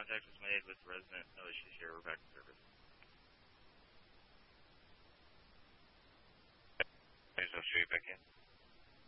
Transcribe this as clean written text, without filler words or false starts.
Contact was made with the resident. No issues here. We're back in service.